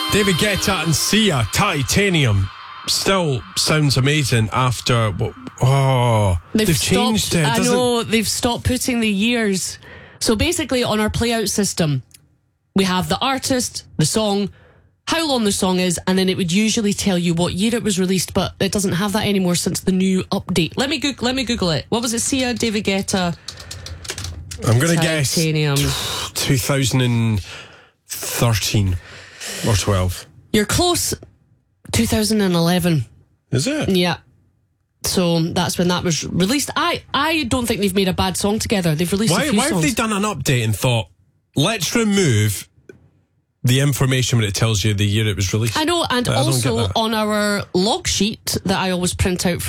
David Guetta and Sia, Titanium. Still sounds amazing after... they've changed it. I know, they've stopped putting the years. So basically on our playout system, we have the artist, the song, how long the song is, and then it would usually tell you what year it was released, but it doesn't have that anymore since the new update. Let me Google it. What was it? Sia, David Guetta... I'm going to guess Titanium. 2013 or 12. You're close. 2011. Is it? Yeah. So that's when that was released. I don't think they've made a bad song together. They've released a few Why have songs. they done an update and thought, let's remove the information when it tells you the year it was released? I know, and I don't also get that. on our log sheet that I always print out